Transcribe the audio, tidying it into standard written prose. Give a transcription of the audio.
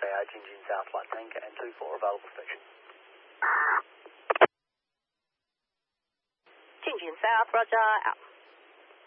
FAA, Jinjin South, flight Tanker and 24, available station. Jinjin South, roger, out.